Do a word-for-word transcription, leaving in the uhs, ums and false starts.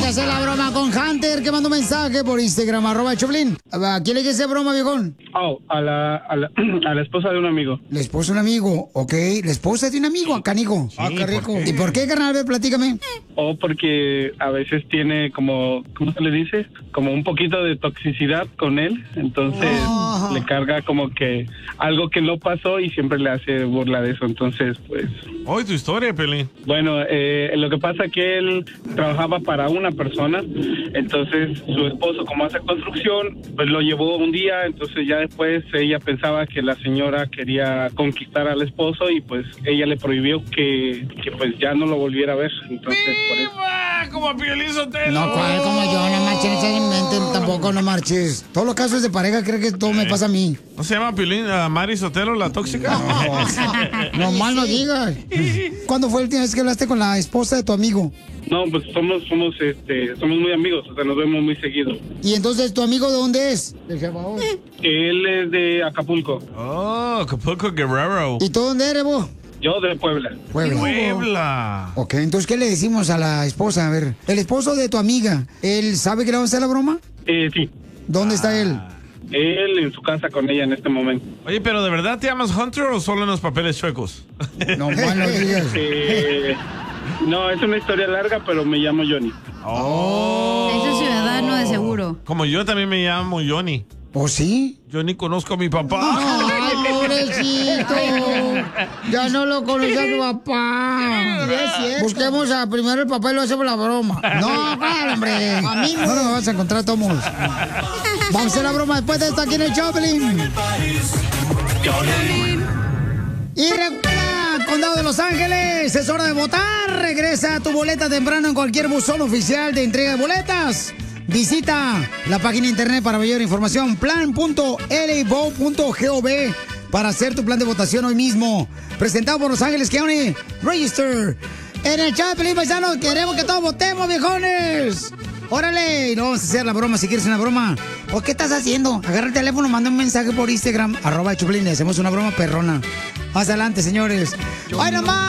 hacer la broma con Hunter, que mandó un mensaje por Instagram, arroba Choplin. ¿A quién le quiere hacer broma, viejón? Oh, a la, a la, a la esposa de un amigo. La esposa de un amigo, ok. La esposa de un amigo, acá, Nico. Sí, ah, qué rico. ¿por qué? ¿Y por qué, carnal? A ver, platícame. O porque a veces tiene como, ¿cómo se le dice? Como un poquito de toxicidad con él. Entonces Oh. le carga como que algo que no pasó y siempre le hace burla de eso. Entonces, pues... Hoy tu historia, Pelín. Bueno, eh, lo que pasa es que él trabajaba para una persona, entonces su esposo, como hace construcción, pues lo llevó un día, entonces ya después ella pensaba que la señora quería conquistar al esposo y pues ella le prohibió que, que pues ya no lo volviera a ver, entonces por eso. Como a Piolín Sotelo. No, ¿cuál? Como yo, no marches, no seas mente, tampoco no marches. Todos los casos de pareja creen que todo me pasa a mí. ¿No se llama Piolín a Mari Sotelo, la tóxica? No, no mal no digas. ¿Cuándo fue la última vez que hablaste con la esposa de tu amigo? No, pues somos, somos, este, somos muy amigos, o sea, nos vemos muy seguido. ¿Y entonces tu amigo de dónde es? De Salvador. Él es de Acapulco. Oh, Acapulco Guerrero. ¿Y tú dónde eres vos? Yo de Puebla. Puebla. Puebla. Ok, entonces, ¿qué le decimos a la esposa? A ver, el esposo de tu amiga, ¿él sabe que le vamos a hacer la broma? Eh, sí. ¿Dónde está él? Él en su casa con ella en este momento. Oye, pero ¿de verdad te llamas Hunter o solo en los papeles chuecos? No, mal no digas. Eh, no, es una historia larga, pero me llamo Johnny. Oh. Es un ciudadano de seguro. Como yo también me llamo Johnny. ¿O sí? Yo ni conozco a mi papá. Ay, pobrecito. Ya no lo conoce a tu papá. Busquemos a primero el papá y lo hacemos la broma. No, claro, hombre. Amigo. No nos vas a encontrar todos. Vamos a hacer la broma después de esto aquí en el Choplin. Y recuerda, Condado de Los Ángeles, es hora de votar. Regresa tu boleta temprano en cualquier buzón oficial de entrega de boletas. Visita la página de internet para mayor información, plan punto l vote punto gov, para hacer tu plan de votación hoy mismo. Presentado por Los Ángeles County Register. En el chat, Pelín Paisano, queremos que todos votemos, viejones. ¡Órale! Y no vamos a hacer la broma si quieres una broma. ¿O qué estás haciendo? Agarra el teléfono, manda un mensaje por Instagram, arroba Choplin, hacemos una broma perrona. Más adelante, señores. ¡Ay, nomás!